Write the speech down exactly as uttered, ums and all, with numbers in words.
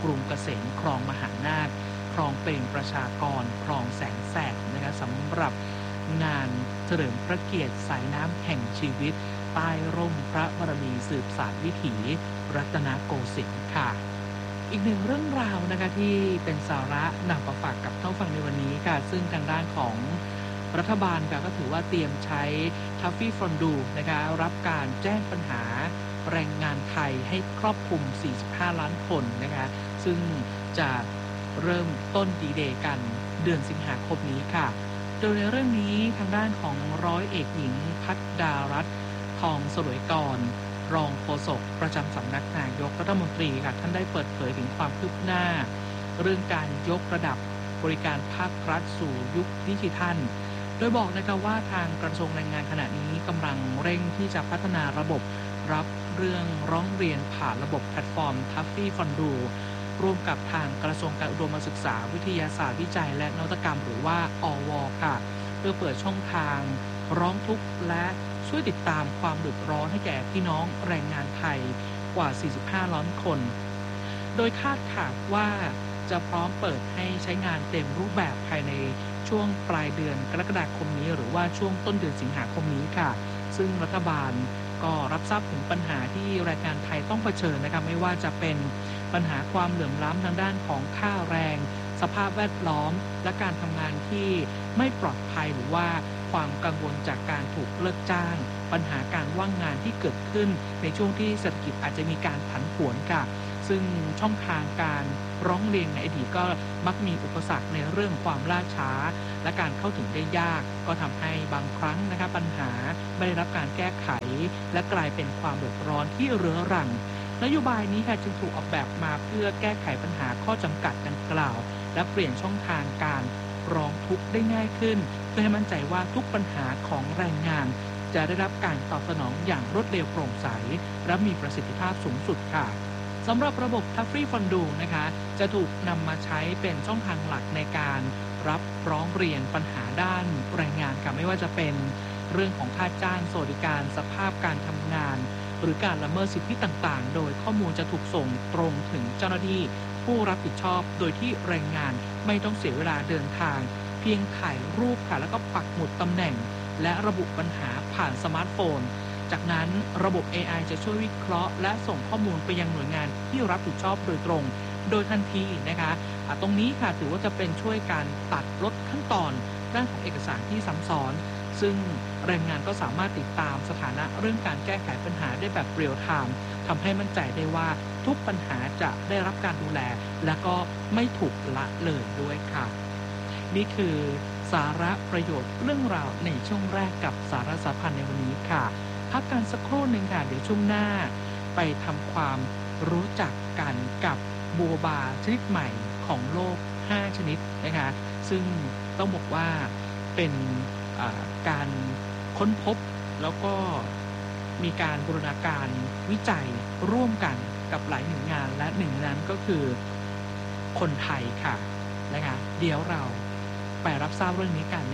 รุงเกษมคลองมหานาถคลองเปรมประชากรคลองแสนแสบนะคะสำหรับงานเฉลิมพระเกียรติสายน้ำแห่งชีวิตใต้ร่มพระบารมีสืบสานวิถีรัตนโกสินทร์ค่ะอีกหนึ่งเรื่องราวนะคะที่เป็นสาระนำมาฝากกับท่านฟังในวันนี้ค่ะซึ่งทางด้านของรัฐบาลค่ะก็ถือว่าเตรียมใช้ทัฟฟี่ฟอนดูนะคะรับการแจ้งปัญหาแรงงานไทยให้ครอบคลุมสี่สิบห้าล้านคนนะคะซึ่งจะเริ่มต้นดีเดย์กันเดือนสิงหาคมนี้ค่ะโดยในเรื่องนี้ทางด้านของร้อยเอกหญิงพัฒดารัตน์ทองสลวยกรรองโฆษกประจำสำนักนายกรัฐมนตรีค่ะท่านได้เปิดเผยถึงความคืบหน้าเรื่องการยกระดับบริการภาครัฐสู่ยุคดิจิทัลโดยบอกนะคะว่าทางกระทรวงแรงงานขณะนี้กำลังเร่งที่จะพัฒนาระบบรับเรื่องร้องเรียนผ่านระบบแพลตฟอร์มทัฟฟี่ฟอนดูร่วมกับทางกระทรวงการอุดมศึกษาวิทยาศาสตร์วิจัยและนวัตกรรมหรือว่าอว.ค่ะเพื่อเปิดช่องทางร้องทุกข์และช่วยติดตามความเดือดร้อนให้แก่พี่น้องแรงงานไทยกว่าสี่สิบห้าล้านคนโดยคาดค่ะว่าจะพร้อมเปิดให้ใช้งานเต็มรูปแบบภายในช่วงปลายเดือนกรกฎาคมนี้หรือว่าช่วงต้นเดือนสิงหาคมนี้ค่ะซึ่งรัฐบาลก็รับทราบถึงปัญหาที่แรงงานไทยต้องเผชิญนะคะไม่ว่าจะเป็นปัญหาความเหลื่อมล้ำทางด้านของค่าแรงสภาพแวดล้อมและการทำงานที่ไม่ปลอดภัยหรือว่าความกังวลจากการถูกเลิกจ้างปัญหาการว่างงานที่เกิดขึ้นในช่วงที่เศรษฐกิจอาจจะมีการผันผวนค่ะซึ่งช่องทางการร้องเรียนในอดีตก็มักมีอุปสรรคในเรื่องความล่าช้าและการเข้าถึงได้ยากก็ทำให้บางครั้งนะคะปัญหาไม่ได้รับการแก้ไขและกลายเป็นความเดือดร้อนที่เรื้อรังนโยบายนี้ค่ะจึงถูกออกแบบมาเพื่อแก้ไขปัญหาข้อจำกัดดังกล่าวและเปลี่ยนช่องทางการร้องทุกข์ได้ง่ายขึ้นเพื่อให้มั่นใจว่าทุกปัญหาของแรงงานจะได้รับการตอบสนองอย่างรวดเร็วโปร่งใสและมีประสิทธิภาพสูงสุดค่ะสำหรับระบบทัฟฟี่ฟอนดูนะคะจะถูกนำมาใช้เป็นช่องทางหลักในการรับร้องเรียนปัญหาด้านแรงงานค่ะไม่ว่าจะเป็นเรื่องของค่าจ้างสวัสดิการสภาพการทำงานหรือการละเมิดสิทธิต่างๆโดยข้อมูลจะถูกส่งตรงถึงเจ้าหน้าที่ผู้รับผิดชอบโดยที่แรงงานไม่ต้องเสียเวลาเดินทางเพียงถ่ายรูปค่ะแล้วก็ปักหมุดตำแหน่งและระบุปัญหาผ่านสมาร์ทโฟนจากนั้นระบบ เอ ไอ จะช่วยวิเคราะห์และส่งข้อมูลไปยังหน่วยงานที่รับผิดชอบโดยตรงโดยทันทีนะคะตรงนี้ค่ะถือว่าจะเป็นช่วยการตัดลดขั้นตอนด้านของเอกสารที่ซ้ำซ้อนซึ่งแรงงานก็สามารถติดตามสถานะเรื่องการแก้ไขปัญหาได้แบบเรียลไทม์ทำให้มั่นใจได้ว่าทุกปัญหาจะได้รับการดูแลและก็ไม่ถูกละเลยด้วยค่ะนี่คือสาระประโยชน์เรื่องราวในช่วงแรกกับสาระสาพันธ์ในวันนี้ค่ะพักกันสักครู่หนึ่งค่ะเดี๋ยวช่วงหน้าไปทำความรู้จักกันกับบัวบาชนิดใหม่ของโลกห้าชนิดนะคะซึ่งต้องบอกว่าเป็นการค้นพบแล้วก็มีการบูรณาการวิจัยร่วมกันกับหลายหน่วยงานและหนึ่งในนั้นก็คือคนไทยค่ะนะคะเดี๋ยวเราไปรับทราบเรื่องนี้กันใน